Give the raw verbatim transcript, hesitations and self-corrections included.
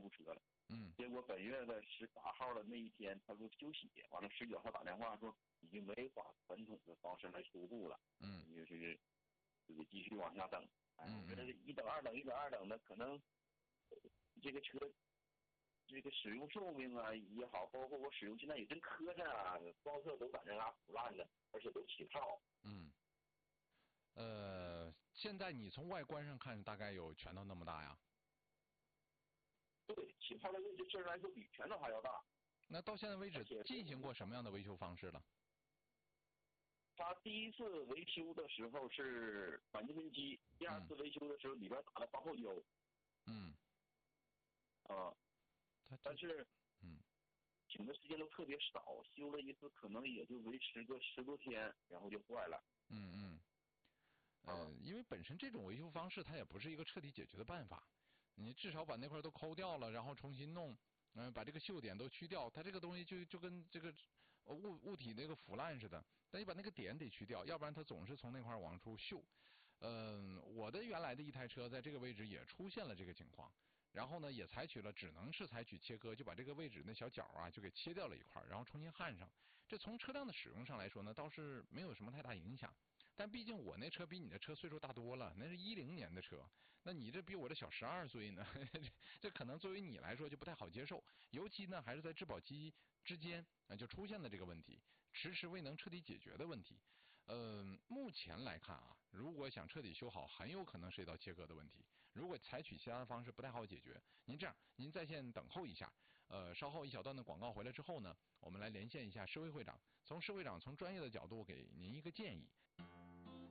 修车了。 嗯。 结果本月的十八号的那一天，他说休息，完了十九号打电话说已经没法传统的方式来修复了。 嗯。 就是就得继续往下等。哎， 嗯、 我觉得一等二等一等二等的，可能这个车这个使用寿命啊也好，包括我使用现在也真磕碜啊，包侧都在那拉腐烂的，而且都起泡。 嗯。呃，现在你从外观上看，大概有拳头那么大呀？ 对，起泡的位置确实来说比拳头还要大。 那到现在为止进行过什么样的维修方式了？ 他第一次维修的时候是钣金分期，第二次维修的时候里边打的防后胶。 嗯。 啊。但是， 嗯， 请的时间都特别少，修了一次可能也就维持个十多天，然后就坏了。 嗯嗯。呃，因为本身这种维修方式它也不是一个彻底解决的办法，你至少把那块都抠掉了，然后重新弄，嗯、呃，把这个锈点都去掉，它这个东西就就跟这个物物体那个腐烂似的，但你把那个点得去掉，要不然它总是从那块往出锈。嗯、呃，我的原来的一台车在这个位置也出现了这个情况。然后呢，也采取了，只能是采取切割，就把这个位置那小角啊，就给切掉了一块，然后重新焊上。这从车辆的使用上来说呢，倒是没有什么太大影响。但毕竟我那车比你的车岁数大多了，那是一零年的车，那你这比我这小十二岁呢，这可能作为你来说就不太好接受。尤其呢，还是在质保期之间啊，就出现了这个问题，迟迟未能彻底解决的问题。呃，目前来看啊，如果想彻底修好，很有可能涉及到切割的问题。如果采取其他的方式，不太好解决。您这样，您在线等候一下。呃，稍后一小段的广告回来之后呢，我们来连线一下施委会长，从施会长从专业的角度给您一个建议。